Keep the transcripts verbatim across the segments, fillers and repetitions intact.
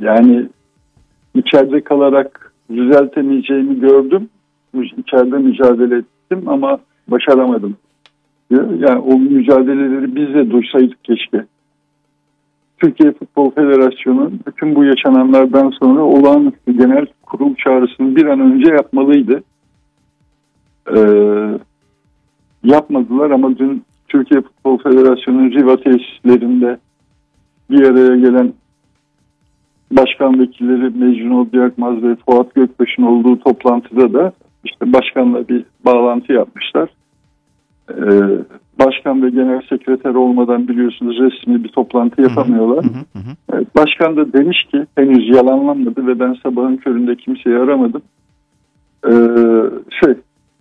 Yani içeride kalarak düzeltemeyeceğimi gördüm. İçeride mücadele ettim ama başaramadım. Yani o mücadeleleri biz de duysaydık keşke. Türkiye Futbol Federasyonu bütün bu yaşananlardan sonra olağanüstü genel kurul çağrısını bir an önce yapmalıydı. Ee, yapmadılar ama dün Türkiye Futbol Federasyonu Riva tesislerinde bir araya gelen başkan vekilleri Mecnun Odyakmaz ve Fuat Gökbaş'ın olduğu toplantıda da işte başkanla bir bağlantı yapmışlar. Ee, başkan ve genel sekreter olmadan biliyorsunuz resmi bir toplantı yapamıyorlar. Hı hı hı. Evet, başkan da demiş ki henüz yalanlanmadı ve ben sabahın köründe kimseyi aramadım. Ee, şey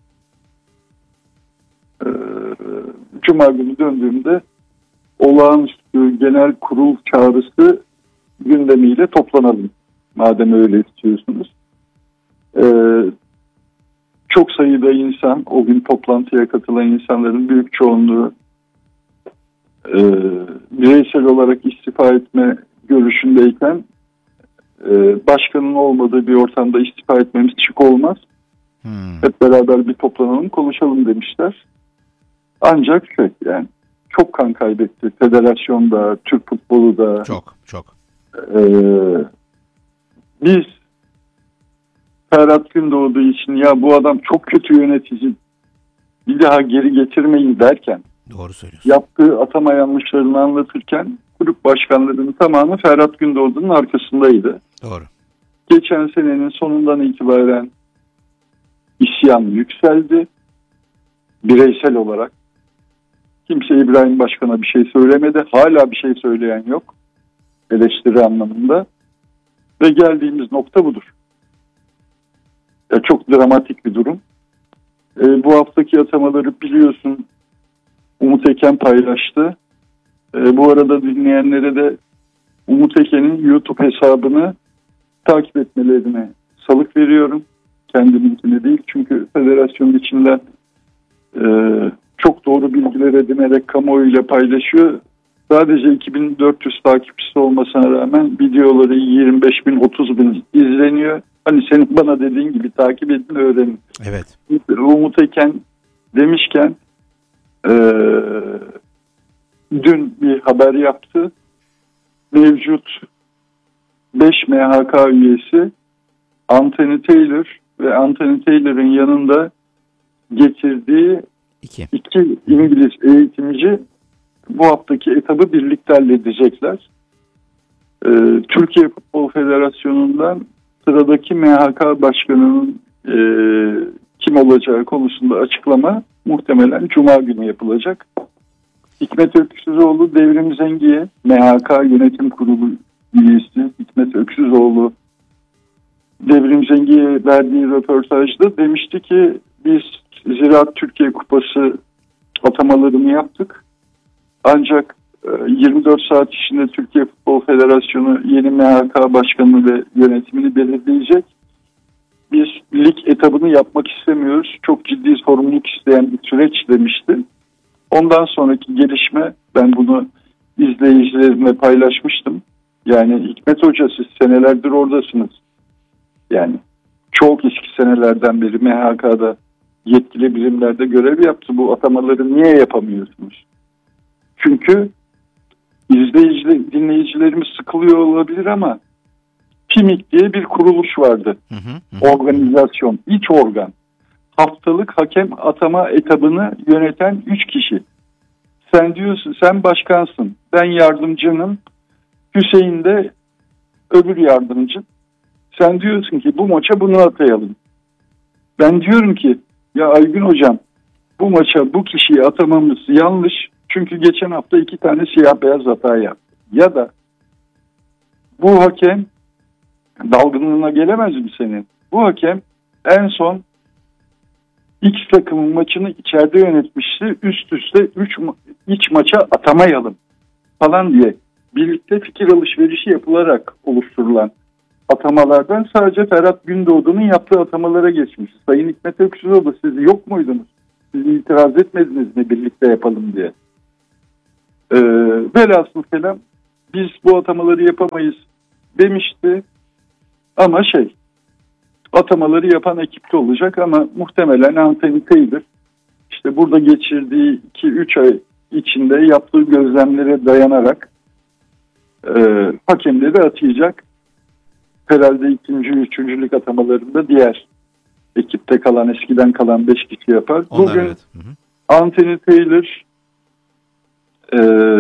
e, Cuma günü döndüğümde olağanüstü genel kurul çağrısı gündemiyle toplanalım. Madem öyle istiyorsunuz. Ee, çok sayıda insan, o gün toplantıya katılan insanların büyük çoğunluğu e, bireysel olarak istifa etme görüşündeyken e, başkanın olmadığı bir ortamda istifa etmemiz şık olmaz. Hmm. Hep beraber bir toplanalım, konuşalım demişler. Ancak şey, yani çok kan kaybetti. Federasyonda, Türk futbolu da. Çok, çok. E, biz Ferhat Gündoğdu için ya bu adam çok kötü yönetici, bir daha geri getirmeyin derken, doğru söylüyorsun, yaptığı atama yanlışlarını anlatırken kulüp başkanlarının tamamı Ferhat Gündoğdu'nun arkasındaydı. Doğru. Geçen senenin sonundan itibaren isyan yükseldi. Bireysel olarak. Kimse İbrahim Başkan'a bir şey söylemedi. Hala bir şey söyleyen yok. Eleştiri anlamında. Ve geldiğimiz nokta budur. Ya çok dramatik bir durum. E, bu haftaki atamaları biliyorsun Umut Eken paylaştı. E, bu arada dinleyenlere de Umut Eken'in YouTube hesabını takip etmelerine salık veriyorum. Kendiminkine değil. Çünkü federasyonun içinden e, çok doğru bilgiler edinerek kamuoyuyla paylaşıyor. Sadece iki bin dört yüz takipçisi olmasına rağmen videoları yirmi beş bin otuz bin izleniyor. Hani senin bana dediğin gibi takip edin, öğrenin. Evet. Umut Eken demişken e, dün bir haber yaptı. Mevcut beş M H K üyesi Anthony Taylor ve Anthony Taylor'ın yanında getirdiği iki, iki İngiliz eğitimci bu haftaki etabı birlikte halledecekler. Ee, Türkiye Futbol Federasyonu'ndan sıradaki M H K başkanının e, kim olacağı konusunda açıklama muhtemelen Cuma günü yapılacak. Hikmet Öksüzoğlu Devrim Zengi'ye, M H K Yönetim Kurulu üyesi Hikmet Öksüzoğlu Devrim Zengi'ye verdiği röportajda demişti ki biz Ziraat Türkiye Kupası atamalarını yaptık. Ancak yirmi dört saat içinde Türkiye Futbol Federasyonu yeni M H K başkanını ve yönetimini belirleyecek. Biz lig etabını yapmak istemiyoruz. Çok ciddi sorumluluk isteyen bir süreç demişti. Ondan sonraki gelişme, ben bunu izleyicilerimle paylaşmıştım. Yani Hikmet Hoca, siz senelerdir oradasınız. Yani çok eski senelerden beri M H K'da yetkili birimlerde görev yaptı. Bu atamaları niye yapamıyorsunuz? Çünkü izleyiciler, dinleyicilerimiz sıkılıyor olabilir ama PİMİK diye bir kuruluş vardı. Hı hı, hı. Organizasyon, iç organ. Haftalık hakem atama etabını yöneten üç kişi. Sen diyorsun, sen başkansın, ben yardımcınım, Hüseyin de öbür yardımcı. Sen diyorsun ki bu maça bunu atayalım. Ben diyorum ki ya Aygün hocam, bu maça bu kişiyi atamamız yanlış. Çünkü geçen hafta iki tane siyah beyaz hata yaptı. Ya da bu hakem, dalgınlığına gelemez mi senin? Bu hakem en son X takımın maçını içeride yönetmişti. Üst üste üç ma- iç maça atamayalım falan diye birlikte fikir alışverişi yapılarak oluşturulan atamalardan sadece Ferhat Gündoğdu'nun yaptığı atamalara geçmiş. Sayın Hikmet Öksüzoğlu, siz yok muydunuz? Siz itiraz etmediniz mi birlikte yapalım diye? Ee, velhasıl kelam biz bu atamaları yapamayız. demişti. Ama şey, atamaları yapan ekipte olacak ama muhtemelen Anthony Taylor işte burada geçirdiği iki üç ay içinde yaptığı gözlemlere dayanarak e, hakemleri atayacak. Herhalde ikinci, üçüncülük atamalarında diğer ekipte kalan, eskiden kalan beş kişi yapar. Onlar, Bugün evet. Hı hı. Anthony Taylor, e,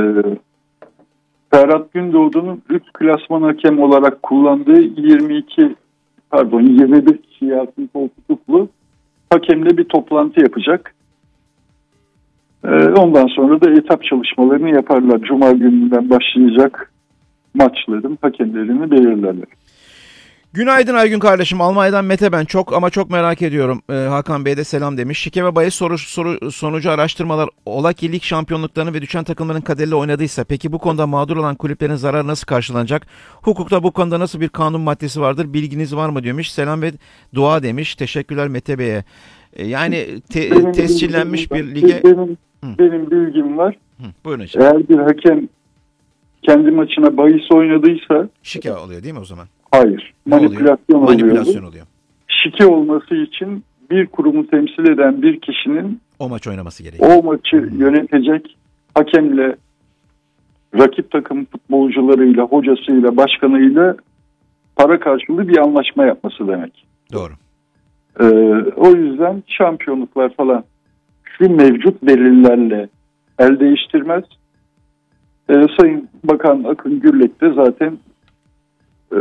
Ferhat Gündoğdu'nun üst klasman hakem olarak kullandığı yirmi iki pardon yirmi bir kişi altın koltuklu hakemle bir toplantı yapacak. E, ondan sonra da etap çalışmalarını yaparlar. Cuma gününden başlayacak maçların hakemlerini belirlerler. Günaydın Aygün kardeşim. Almanya'dan Mete ben. Çok ama çok merak ediyorum. Ee, Hakan Bey de selam demiş. Şike ve bahis soru, soru, sonucu araştırmalar ola ki lig şampiyonluklarını ve düşen takımların kaderiyle oynadıysa peki bu konuda mağdur olan kulüplerin zararı nasıl karşılanacak? Hukukta bu konuda nasıl bir kanun maddesi vardır? Bilginiz var mı demiş. Selam ve dua demiş. Teşekkürler Mete Bey'e. Ee, yani te, benim tescillenmiş bilgim, bir lige... Benim, benim bilgim var. Hı, buyurun hocam. Eğer bir hakem kendi maçına bahis oynadıysa... Şike oluyor değil mi o zaman? Hayır. Ne manipülasyon oluyor? oluyor. Manipülasyon oluyor. Şike olması için bir kurumu temsil eden bir kişinin o maç oynaması gerekiyor. O maçı yönetecek hakemle, rakip takım futbolcularıyla, hocasıyla, başkanıyla para karşılığı bir anlaşma yapması demek. Doğru. Ee, o yüzden şampiyonluklar falan şu mevcut delillerle el değiştirmez. Ee, Sayın Bakan Akın Gürlek de zaten e,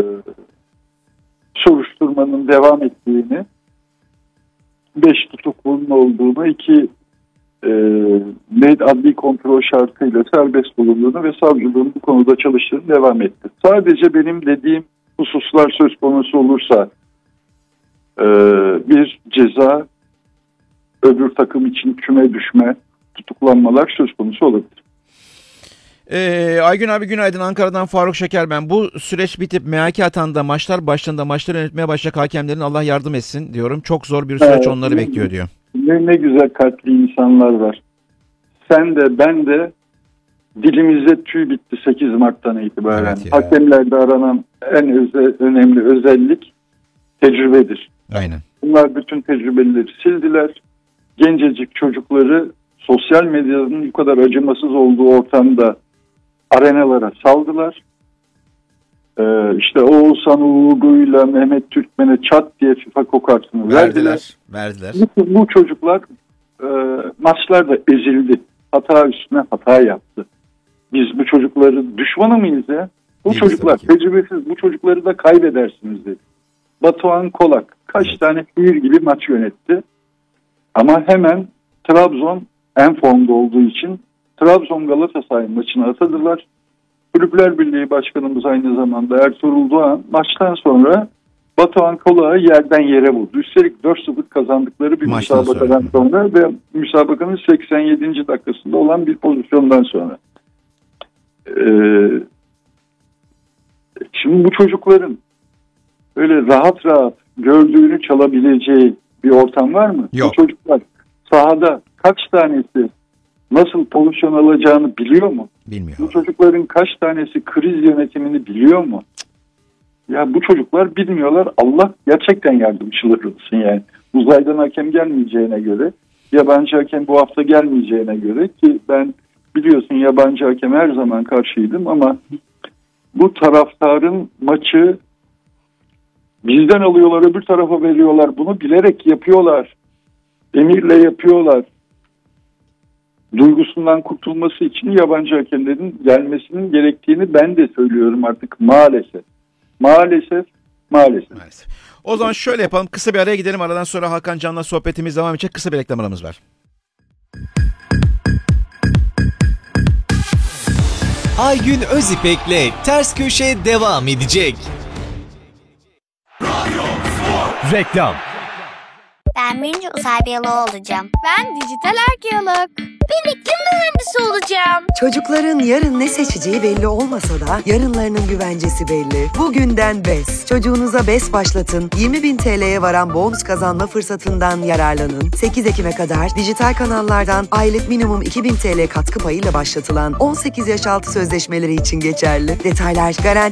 soruşturmanın devam ettiğini, beş tutuklunun olduğunu, iki e, med adli kontrol şartıyla serbest bulunduğunu ve savcılığın bu konuda çalıştığını devam etti. Sadece benim dediğim hususlar söz konusu olursa e, bir ceza, öbür takım için küme düşme, tutuklanmalar söz konusu olabilir. Ee, Aygün abi günaydın. Ankara'dan Faruk Şeker ben. Bu süreç bitip M H K atağında maçlar başlarında maçları yönetmeye başlayacak hakemlerin Allah yardım etsin diyorum. Çok zor bir süreç evet, onları ne, bekliyor diyor. Ne, ne güzel kalpli insanlar var. Sen de ben de dilimizde tüy bitti sekiz Mart'tan itibaren. Evet hakemlerde aranan en özel, önemli özellik tecrübedir. Aynen. Bunlar bütün tecrübeleri sildiler. Gencecik çocukları sosyal medyanın bu kadar acımasız olduğu ortamda arenalara saldılar. Ee, işte Oğuzhan Uğurlu'yla Mehmet Türkmen'e çat diye FIFA kokartını verdiler. Verdiler. Bu, bu çocuklar e, maçlarda ezildi. Hata üstüne hata yaptı. Biz bu çocukları düşmanı mıyız ya? Bu Değil çocuklar tecrübesiz. Bu çocukları da kaybedersiniz dedi. Batuhan Kolak kaç evet. tane şiir gibi maç yönetti. Ama hemen Trabzon en formda olduğu için Trabzon Galatasaray maçına atadılar. Kulüpler Birliği Başkanımız aynı zamanda Ertuğrul Doğan maçtan sonra Batuhan Kolak'ı yerden yere vurdu. Üstelik dört sıfır kazandıkları bir Maçtan müsabakadan sonra. sonra ve müsabakanın seksen yedinci dakikasında olan bir pozisyondan sonra. Ee, şimdi bu çocukların öyle rahat rahat gördüğünü çalabileceği bir ortam var mı? Yok. Bu çocuklar sahada kaç tanesi nasıl pozisyon alacağını biliyor mu? Bilmiyor. Bu çocukların kaç tanesi kriz yönetimini biliyor mu? Ya bu çocuklar bilmiyorlar. Allah gerçekten yardımcıları olsun yani. Uzaydan hakem gelmeyeceğine göre, yabancı hakem bu hafta gelmeyeceğine göre ki ben biliyorsun yabancı hakem her zaman karşıydım ama bu taraftarın maçı bizden alıyorlar, öbür tarafa veriyorlar. Bunu bilerek yapıyorlar. Emirle yapıyorlar. Duygusundan kurtulması için yabancı hakemlerin gelmesinin gerektiğini ben de söylüyorum artık maalesef. Maalesef, maalesef. Maalesef. O zaman şöyle yapalım. Kısa bir araya gidelim. Aradan sonra Hakan Can'la sohbetimiz devam edecek. Kısa bir reklam aramız var. Aygün Özipek'le Ters Köşe devam edecek. Reklam. Ben birinci uzay biyoloğu olacağım. Ben dijital arkeolog. Ben iklim mühendisi olacağım. Çocukların yarın ne seçeceği belli olmasa da yarınlarının güvencesi belli. Bugünden B E S. Çocuğunuza B E S başlatın. yirmi bin T L'ye varan bonus kazanma fırsatından yararlanın. sekiz Ekim'e kadar dijital kanallardan aylık minimum iki bin T L katkı payıyla başlatılan on sekiz yaş altı sözleşmeleri için geçerli. Detaylar Garanti